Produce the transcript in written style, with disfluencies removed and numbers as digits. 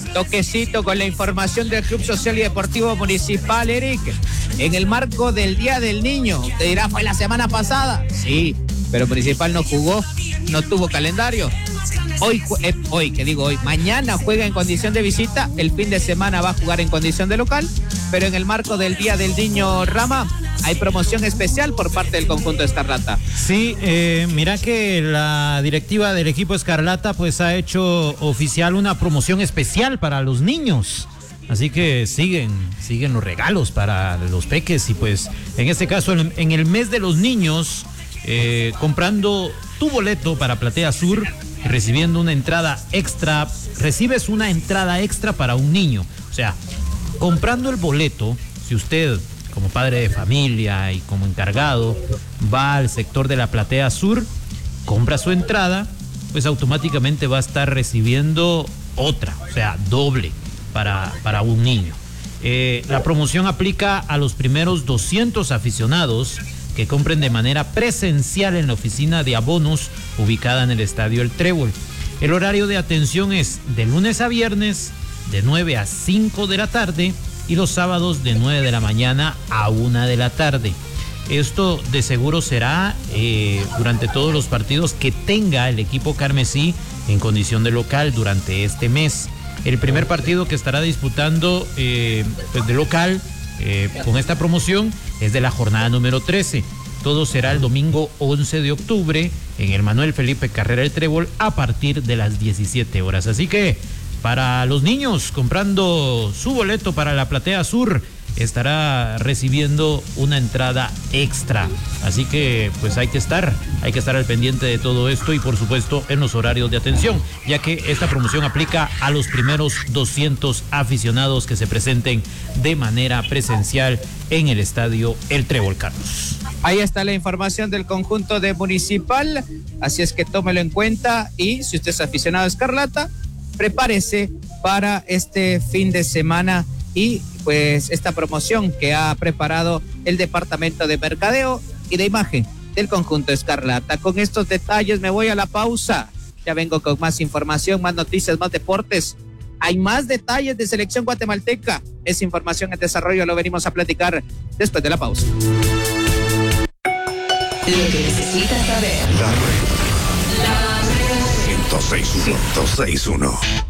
Toquecito con la información del Club Social y Deportivo Municipal, Eric. En el marco del Día del Niño. Te dirá, ¿fue la semana pasada? Sí, pero Municipal no jugó, no tuvo calendario. Mañana juega en condición de visita, el fin de semana va a jugar en condición de local, pero en el marco del Día del Niño, Rama, hay promoción especial por parte del conjunto Escarlata. Sí, mira que la directiva del equipo Escarlata pues ha hecho oficial una promoción especial para los niños. Así que siguen los regalos para los peques y pues en este caso en el mes de los niños, comprando tu boleto para Platea Sur, recibiendo una entrada extra, recibes una entrada extra para un niño. O sea, comprando el boleto, si usted como padre de familia y como encargado va al sector de la Platea Sur, compra su entrada, pues automáticamente va a estar recibiendo otra, o sea, doble para un niño. La promoción aplica a los primeros 200 aficionados que compren de manera presencial en la oficina de abonos ubicada en el Estadio El Trébol. El horario de atención es de lunes a viernes de 9 a 5 de la tarde y los sábados de 9 de la mañana a 1 de la tarde. Esto de seguro será durante todos los partidos que tenga el equipo carmesí en condición de local durante este mes. El primer partido que estará disputando pues de local con esta promoción es de la jornada número 13. Todo será el domingo 11 de octubre en el Manuel Felipe Carrera El Trébol a partir de las 17 horas. Así que para los niños comprando su boleto para la Platea Sur estará recibiendo una entrada extra. Así que pues hay que estar al pendiente de todo esto y por supuesto en los horarios de atención, ya que esta promoción aplica a los primeros 200 aficionados que se presenten de manera presencial en el Estadio El Trébol, Carlos. Ahí está la información del conjunto de Municipal, así es que tómelo en cuenta y si usted es aficionado a Escarlata, prepárese para este fin de semana y pues esta promoción que ha preparado el Departamento de Mercadeo y de Imagen del conjunto Escarlata. Con estos detalles me voy a la pausa. Ya vengo con más información, más noticias, más deportes. Hay más detalles de selección guatemalteca. Esa información en desarrollo lo venimos a platicar después de la pausa. Lo que necesitas saber. La red. 106.1.